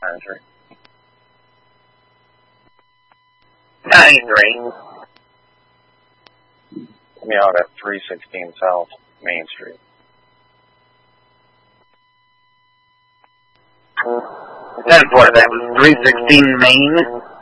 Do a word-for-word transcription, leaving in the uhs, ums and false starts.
Country. Nine Ring. Me out at three sixteen South Main Street. Ten four, that was three sixteen Main.